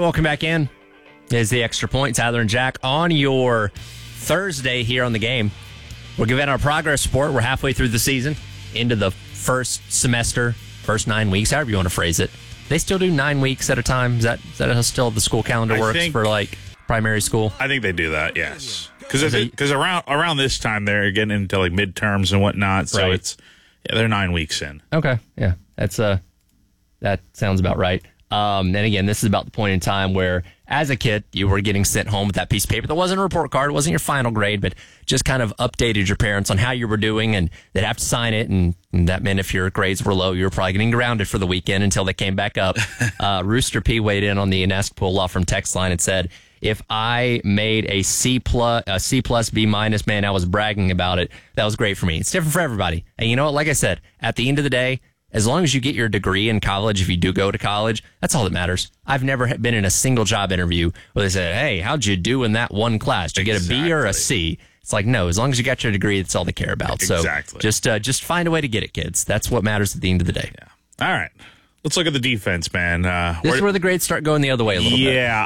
welcome back in. Is the Extra Point, Tyler and Jack, on your Thursday here on the game. We're giving our progress report. We're halfway through the season, into the first semester, first 9 weeks, however you want to phrase it. They still do 9 weeks at a time. Is that how still the school calendar works for like primary school? I think they do that, yes. Because around this time they're getting into like midterms and whatnot, so right. They're 9 weeks in. Okay, yeah, that sounds about right. And again, this is about the point in time where, as a kid, you were getting sent home with that piece of paper that wasn't a report card, it wasn't your final grade, but just kind of updated your parents on how you were doing, and they'd have to sign it, and that meant if your grades were low, you were probably getting grounded for the weekend until they came back up. Rooster P weighed in on the Inescapul Law Firm text line and said, if I made a C+, B-, man, I was bragging about it. That was great for me. It's different for everybody. And you know what? Like I said, at the end of the day, as long as you get your degree in college, if you do go to college, that's all that matters. I've never been in a single job interview where they said, hey, how'd you do in that one class? Did you get a B or a C? It's like, no, as long as you got your degree, that's all they care about. Exactly. So just find a way to get it, kids. That's what matters at the end of the day. Yeah. All right. Let's look at the defense, man. This is where the grades start going the other way a little bit. Yeah,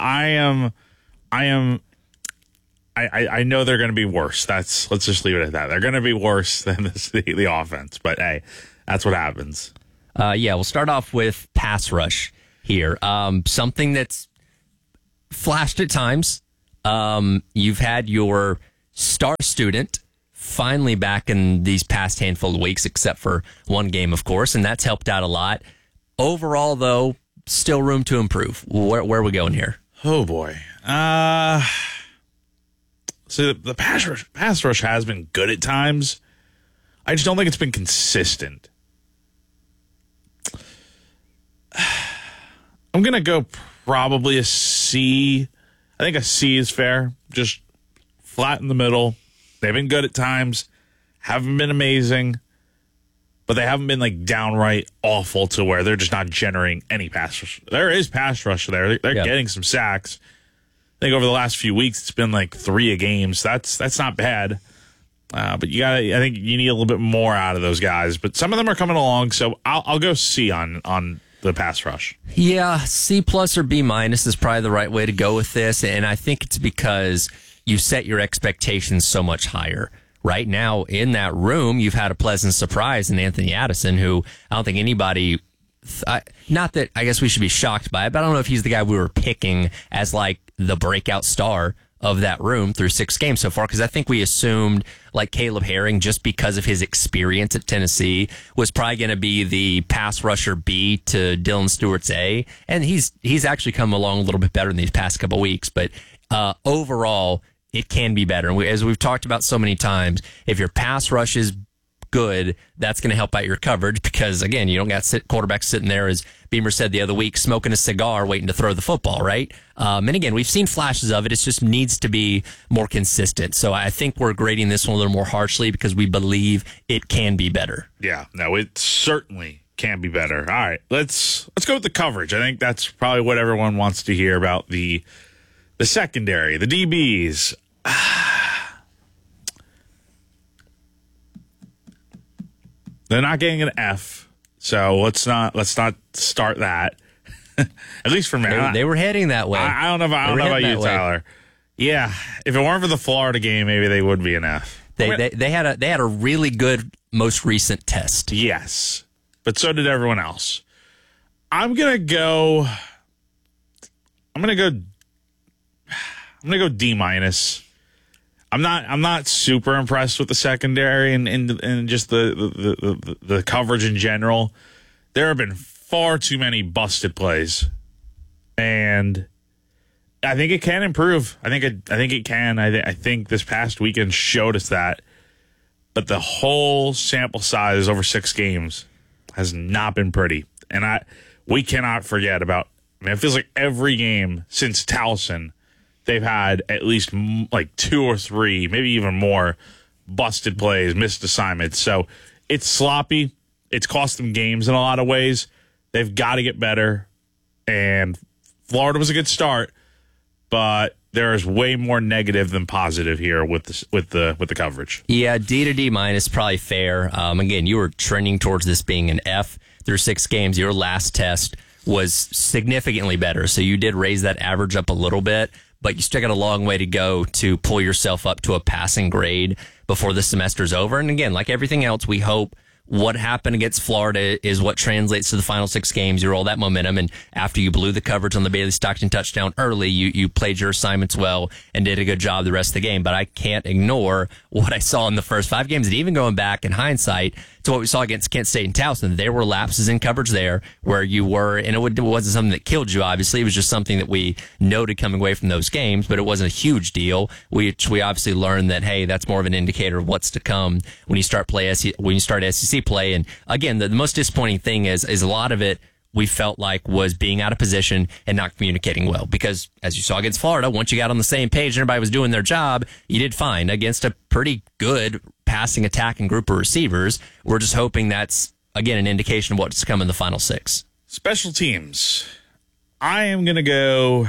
I know they're going to be worse. Let's just leave it at that. They're going to be worse than the offense. But, hey, that's what happens. We'll start off with pass rush here. Something that's flashed at times. You've had your star student finally back in these past handful of weeks, except for one game, of course, and that's helped out a lot. Overall, though, still room to improve. Where are we going here? Oh, boy. So the pass rush has been good at times. I just don't think it's been consistent. I'm going to go probably a C. I think a C is fair. Just flat in the middle. They've been good at times. Haven't been amazing. But they haven't been like downright awful to where they're just not generating any pass rush. There is pass rush there. They're getting some sacks. I think over the last few weeks, it's been like 3 a game. So that's not bad. But I think you need a little bit more out of those guys. But some of them are coming along. So I'll go C on the pass rush. Yeah, C+ or B- is probably the right way to go with this. And I think it's because you set your expectations so much higher. Right now, in that room, you've had a pleasant surprise in Anthony Addison, who I don't think anybody... not that I guess we should be shocked by it, but I don't know if he's the guy we were picking as like the breakout star of that room through 6 games so far, because I think we assumed like Caleb Herring, just because of his experience at Tennessee, was probably going to be the pass rusher B to Dylan Stewart's A, and he's actually come along a little bit better in these past couple weeks, but overall, it can be better. And as we've talked about so many times, if your pass rush is good, that's going to help out your coverage because, again, you don't got quarterbacks sitting there, as Beamer said the other week, smoking a cigar waiting to throw the football, right? And again, we've seen flashes of it. It just needs to be more consistent. So I think we're grading this one a little more harshly because we believe it can be better. Yeah, no, it certainly can be better. All right, let's go with the coverage. I think that's probably what everyone wants to hear about the secondary, the DBs. They're not getting an F, so let's not start that. At least for me, they were heading that way. I don't know about you, Tyler. Yeah, if it weren't for the Florida game, maybe they would be an F. They had a really good most recent test. Yes, but so did everyone else. I'm gonna go D-. I'm not super impressed with the secondary and just the coverage in general. There have been far too many busted plays, and I think it can improve. I think it can. I think this past weekend showed us that, but the whole sample size over 6 games has not been pretty, and we cannot forget about. I mean, it feels like every game since Towson, they've had at least like 2 or 3, maybe even more, busted plays, missed assignments. So it's sloppy. It's cost them games in a lot of ways. They've got to get better. And Florida was a good start, but there is way more negative than positive here with the coverage. Yeah, D to D- probably fair. Again, you were trending towards this being an F through 6 games. Your last test was significantly better. So you did raise that average up a little bit, but you still got a long way to go to pull yourself up to a passing grade before the semester's over. And again, like everything else, we hope what happened against Florida is what translates to the final 6 games. You roll that momentum, and after you blew the coverage on the Bailey Stockton touchdown early, you played your assignments well and did a good job the rest of the game. But I can't ignore what I saw in the first 5 games, and even going back in hindsight to what we saw against Kent State and Towson. There were lapses in coverage there where you were, and it wasn't something that killed you, obviously. It was just something that we noted coming away from those games, but it wasn't a huge deal. We obviously learned that, hey, that's more of an indicator of what's to come when you start SEC play. And again, the most disappointing thing is a lot of it we felt like was being out of position and not communicating well. Because as you saw against Florida, once you got on the same page and everybody was doing their job, you did fine against a pretty good passing attack and group of receivers. We're just hoping that's, again, an indication of what's to come in the final 6. Special teams. I'm going to go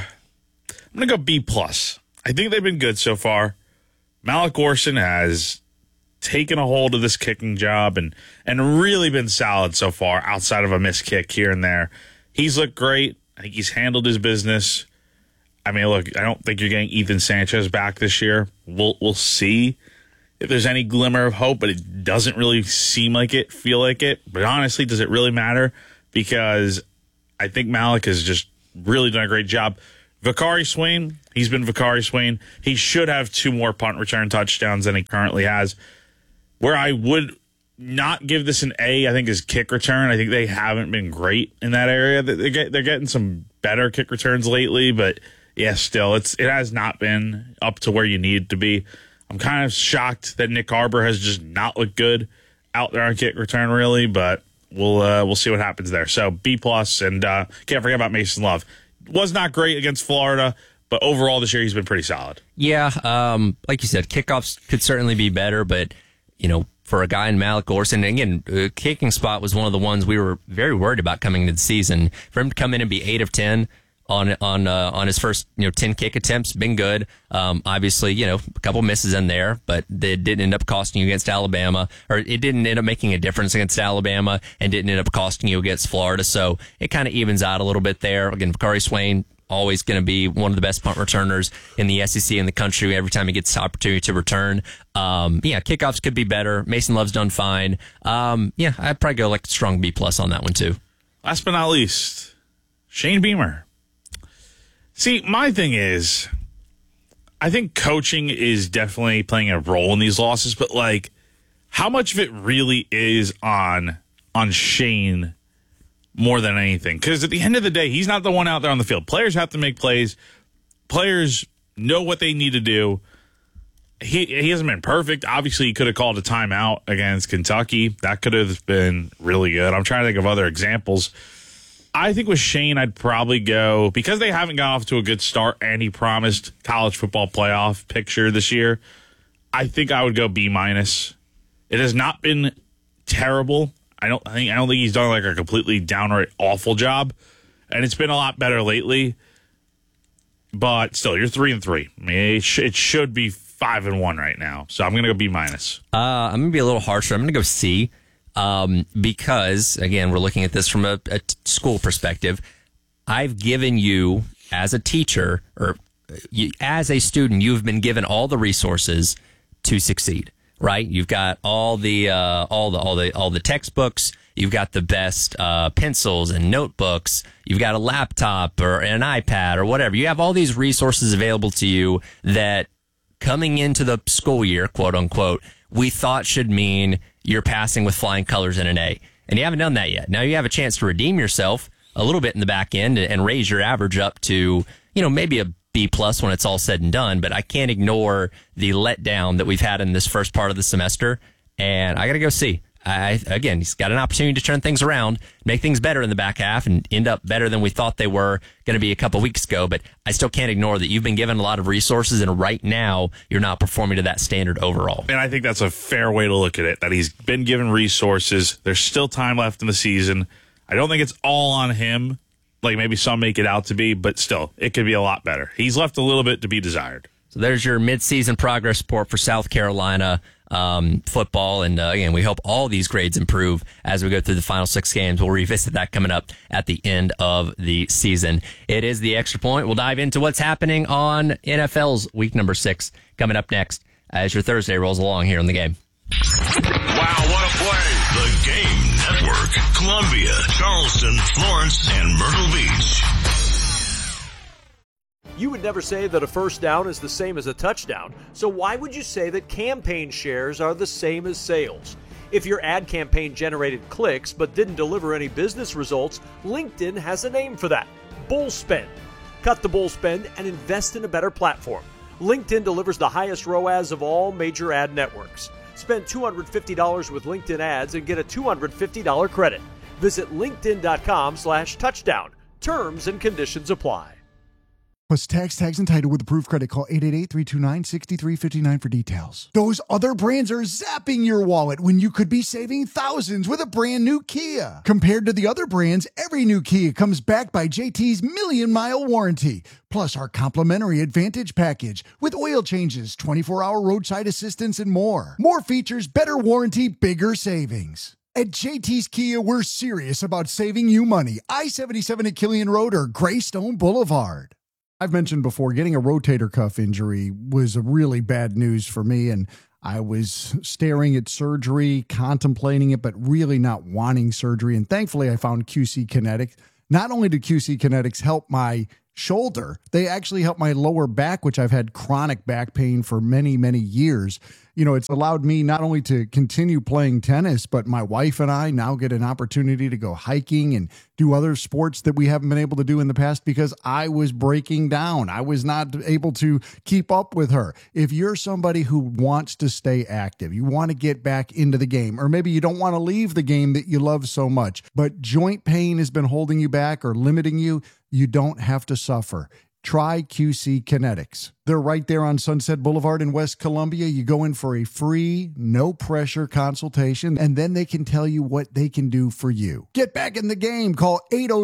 B+. I think they've been good so far. Malik Orson has taken a hold of this kicking job and really been solid so far outside of a missed kick here and there. He's looked great. I think he's handled his business. I mean, look, I don't think you're getting Ethan Sanchez back this year. We'll see if there's any glimmer of hope, but it doesn't really seem like it, feel like it. But honestly, does it really matter? Because I think Malik has just really done a great job. Vakari Swain, he's been Vakari Swain. He should have 2 more punt return touchdowns than he currently has. Where I would not give this an A, I think, is kick return. I think they haven't been great in that area. They're getting some better kick returns lately, but yeah, still, it has not been up to where you need it to be. I'm kind of shocked that Nick Arbor has just not looked good out there on kick return, really, but we'll see what happens there. So B+, and can't forget about Mason Love. Was not great against Florida, but overall this year he's been pretty solid. Yeah, like you said, kickoffs could certainly be better, but you know, for a guy in Malik Orson, again, kicking spot was one of the ones we were very worried about coming into the season. For him to come in and be 8 of 10 on his first 10 kick attempts, been good. Obviously, a couple misses in there, but they didn't end up costing you against Alabama, or it didn't end up making a difference against Alabama, and didn't end up costing you against Florida. So it kind of evens out a little bit there. Again, Vakari Swain, always going to be one of the best punt returners in the SEC in the country every time he gets the opportunity to return. Kickoffs could be better. Mason Love's done fine. I'd probably go like strong B+ on that one too. Last but not least, Shane Beamer. See, my thing is, I think coaching is definitely playing a role in these losses, but like, how much of it really is on Shane more than anything? Because at the end of the day, he's not the one out there on the field. Players have to make plays. Players know what they need to do. He hasn't been perfect. Obviously, he could have called a timeout against Kentucky. That could have been really good. I'm trying to think of other examples. I think with Shane, I'd probably go, because they haven't got off to a good start and he promised college football playoff picture this year, I think I would go B-. It has not been terrible. I don't think he's done like a completely downright awful job, and it's been a lot better lately. But still, you're 3-3. I mean, it should be 5-1 right now. So I'm gonna go B-. I'm gonna be a little harsher. I'm gonna go C, because again, we're looking at this from a school perspective. I've given you as a teacher or as a student, you've been given all the resources to succeed. Right, you've got all the textbooks. You've got the best pencils and notebooks. You've got a laptop or an iPad or whatever. You have all these resources available to you that, coming into the school year, quote unquote, we thought should mean you're passing with flying colors and an A. And you haven't done that yet. Now you have a chance to redeem yourself a little bit in the back end and raise your average up to, maybe a B+ when it's all said and done, but I can't ignore the letdown that we've had in this first part of the semester, and I got to go C. Again, he's got an opportunity to turn things around, make things better in the back half, and end up better than we thought they were going to be a couple weeks ago, but I still can't ignore that you've been given a lot of resources, and right now you're not performing to that standard overall. And I think that's a fair way to look at it, that he's been given resources. There's still time left in the season. I don't think it's all on him, like maybe some make it out to be, but still, it could be a lot better. He's left a little bit to be desired. So there's your midseason progress report for South Carolina. football. And again, we hope all these grades improve as we go through the final 6 games. We'll revisit that coming up at the end of the season. It is the Extra Point. We'll dive into what's happening on NFL's week number 6 coming up next as your Thursday rolls along here on The Game. Wow, what a play. The Game Network, Columbia, Charleston, Florence, and Myrtle Beach. You would never say that a first down is the same as a touchdown, so why would you say that campaign shares are the same as sales? If your ad campaign generated clicks but didn't deliver any business results, LinkedIn has a name for that: bull spend. Cut the bull spend and invest in a better platform. LinkedIn delivers the highest ROAS of all major ad networks. Spend $250 with LinkedIn ads and get a $250 credit. Visit linkedin.com/touchdown. Terms and conditions apply. Plus tags and title with approved credit. Call 888-329-6359 for details. Those other brands are zapping your wallet when you could be saving thousands with a brand new Kia. Compared to the other brands, every new Kia comes backed by JT's million-mile warranty. Plus our complimentary Advantage package with oil changes, 24-hour roadside assistance, and more. More features, better warranty, bigger savings. At JT's Kia, we're serious about saving you money. I-77 at Killian Road or Greystone Boulevard. I've mentioned before, getting a rotator cuff injury was a really bad news for me, and I was staring at surgery, contemplating it, but really not wanting surgery. And thankfully, I found QC Kinetics. Not only did QC Kinetics help my shoulder, they actually helped my lower back, which I've had chronic back pain for many, many years. You know, it's allowed me not only to continue playing tennis, but my wife and I now get an opportunity to go hiking and do other sports that we haven't been able to do in the past because I was breaking down. I was not able to keep up with her. If you're somebody who wants to stay active, you want to get back into the game, or maybe you don't want to leave the game that you love so much, but joint pain has been holding you back or limiting you, you don't have to suffer. Try QC Kinetics. They're right there on Sunset Boulevard in West Columbia. You go in for a free, no-pressure consultation, and then they can tell you what they can do for you. Get back in the game. Call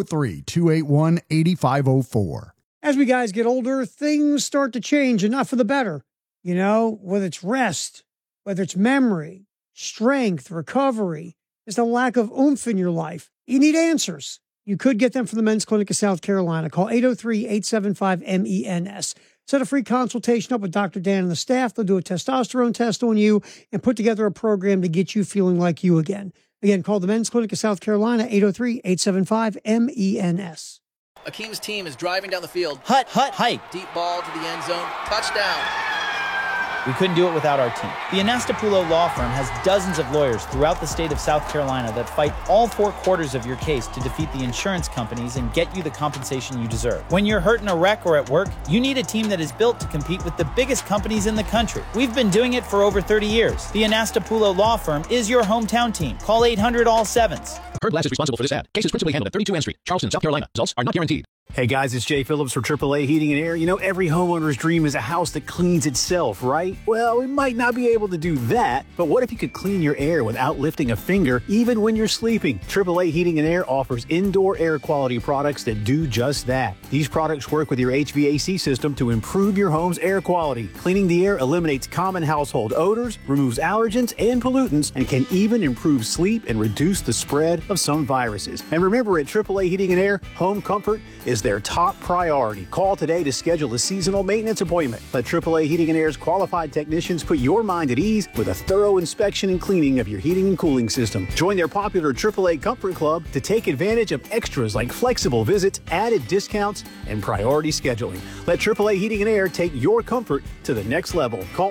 803-281-8504. As we guys get older, things start to change, and not for the better. You know, whether it's rest, whether it's memory, strength, recovery, there's a lack of oomph in your life. You need answers. You could get them from the Men's Clinic of South Carolina. Call 803-875-MENS. Set a free consultation up with Dr. Dan and the staff. They'll do a testosterone test on you and put together a program to get you feeling like you again. Again, call the Men's Clinic of South Carolina, 803-875-MENS. Akeem's team is driving down the field. Hut, hike. Deep ball to the end zone. Touchdown. We couldn't do it without our team. The Anastapulo Law Firm has dozens of lawyers throughout the state of South Carolina that fight all 4 quarters of your case to defeat the insurance companies and get you the compensation you deserve. When you're hurt in a wreck or at work, you need a team that is built to compete with the biggest companies in the country. We've been doing it for over 30 years. The Anastapulo Law Firm is your hometown team. Call 800-ALL-7s. Heard Glass is responsible for this ad. Case is principally handled at 32 N Street, Charleston, South Carolina. Results are not guaranteed. Hey guys, it's Jay Phillips for AAA Heating and Air. You know, every homeowner's dream is a house that cleans itself, right? Well, we might not be able to do that, but what if you could clean your air without lifting a finger, even when you're sleeping? AAA Heating and Air offers indoor air quality products that do just that. These products work with your HVAC system to improve your home's air quality. Cleaning the air eliminates common household odors, removes allergens and pollutants, and can even improve sleep and reduce the spread of some viruses. And remember, at AAA Heating and Air, home comfort is their top priority. Call today to schedule a seasonal maintenance appointment. Let AAA Heating and Air's qualified technicians put your mind at ease with a thorough inspection and cleaning of your heating and cooling system. Join their popular AAA Comfort Club to take advantage of extras like flexible visits, added discounts, and priority scheduling. Let AAA Heating and Air take your comfort to the next level. Call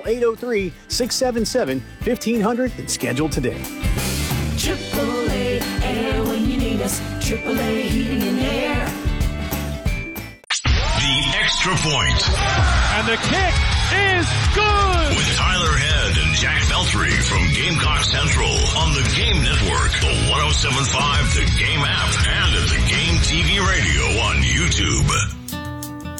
803-677-1500 and schedule today. AAA Air when you need us. AAA Heating and Air. The Extra Point. And the kick is good! With Tyler Head and Jack Feltry from Gamecock Central on the Game Network, the 107.5 The Game app, and at the Game TV radio on YouTube.